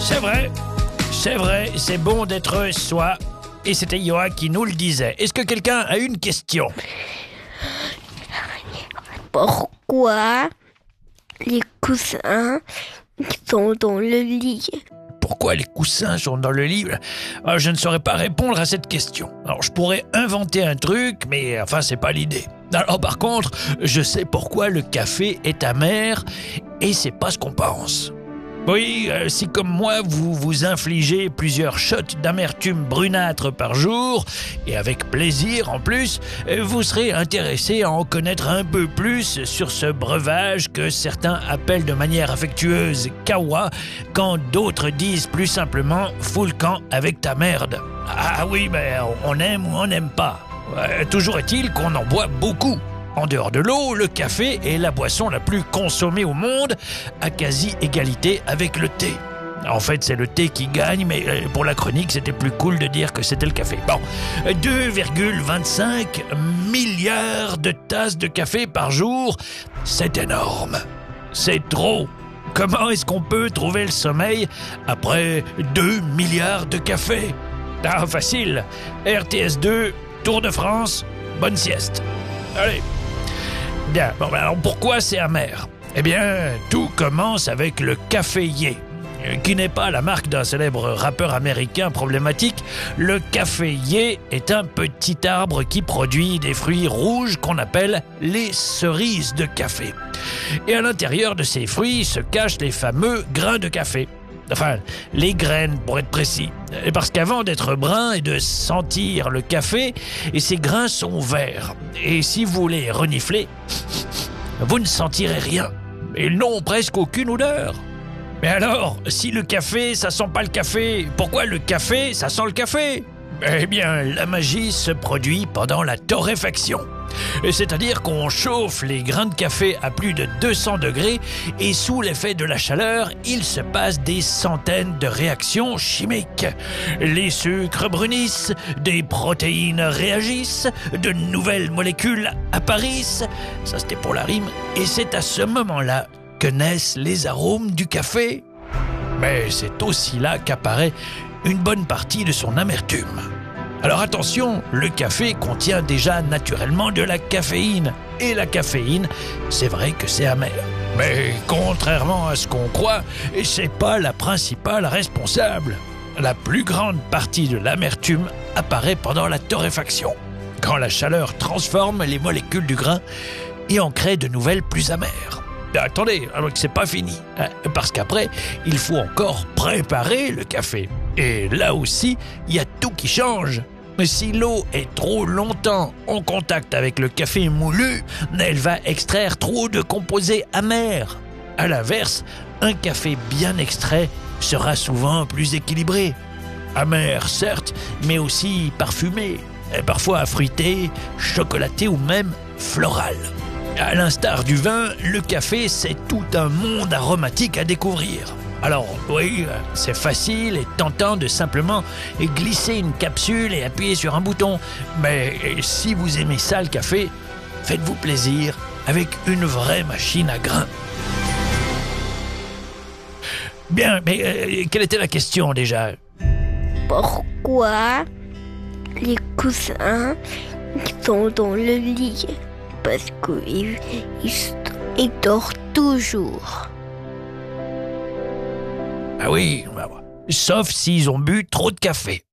C'est vrai, c'est bon d'être soi. Et c'était Johan qui nous le disait. Est-ce que quelqu'un a une question? Pourquoi les coussins sont dans le lit? Pourquoi les coussins sont dans le lit? Je ne saurais pas répondre à cette question. Alors, je pourrais inventer un truc, mais enfin, c'est pas l'idée. Alors, par contre, je sais pourquoi le café est amer, et c'est pas ce qu'on pense. Oui, si comme moi, vous vous infligez plusieurs shots d'amertume brunâtre par jour, et avec plaisir en plus, vous serez intéressé à en connaître un peu plus sur ce breuvage que certains appellent de manière affectueuse « kawa », quand d'autres disent plus simplement « full camp avec ta merde ». Ah oui, mais on aime ou on n'aime pas. Toujours est-il qu'on en boit beaucoup. En dehors de l'eau, le café est la boisson la plus consommée au monde, à quasi-égalité avec le thé. En fait, c'est le thé qui gagne, mais pour la chronique, c'était plus cool de dire que c'était le café. Bon, 2,25 milliards de tasses de café par jour, c'est énorme. C'est trop. Comment est-ce qu'on peut trouver le sommeil après 2 milliards de café? Ah, facile. RTS 2, Tour de France, bonne sieste. Allez. Bien, bon, alors pourquoi c'est amer? Eh bien, tout commence avec le caféier, qui n'est pas la marque d'un célèbre rappeur américain problématique. Le caféier est un petit arbre qui produit des fruits rouges qu'on appelle les cerises de café. Et à l'intérieur de ces fruits se cachent les fameux grains de café. Enfin, les graines, pour être précis. Parce qu'avant d'être brun et de sentir le café, ces grains sont verts. Et si vous les reniflez, vous ne sentirez rien. Ils n'ont presque aucune odeur. Mais alors, si le café, ça sent pas le café, pourquoi le café, ça sent le café? Eh bien, la magie se produit pendant la torréfaction. C'est-à-dire qu'on chauffe les grains de café à plus de 200 degrés et sous l'effet de la chaleur, il se passe des centaines de réactions chimiques. Les sucres brunissent, des protéines réagissent, de nouvelles molécules apparaissent. Ça, c'était pour la rime. Et c'est à ce moment-là que naissent les arômes du café. Mais c'est aussi là qu'apparaît une bonne partie de son amertume. Alors attention, le café contient déjà naturellement de la caféine. Et la caféine, c'est vrai que c'est amer. Mais contrairement à ce qu'on croit, c'est pas la principale responsable. La plus grande partie de l'amertume apparaît pendant la torréfaction, quand la chaleur transforme les molécules du grain et en crée de nouvelles plus amères. Mais attendez, alors que c'est pas fini, parce qu'après, il faut encore préparer le café. Et là aussi, il y a tout qui change. Mais si l'eau est trop longtemps en contact avec le café moulu, elle va extraire trop de composés amers. À l'inverse, un café bien extrait sera souvent plus équilibré. Amer, certes, mais aussi parfumé, et parfois fruité, chocolaté ou même floral. À l'instar du vin, le café, c'est tout un monde aromatique à découvrir. Alors, oui, c'est facile et tentant de simplement glisser une capsule et appuyer sur un bouton. Mais si vous aimez ça, le café, faites-vous plaisir avec une vraie machine à grains. Bien, mais quelle était la question déjà? Pourquoi les coussins sont dans le lit? Parce qu'ils dorment toujours. Ah oui, sauf s'ils ont bu trop de café.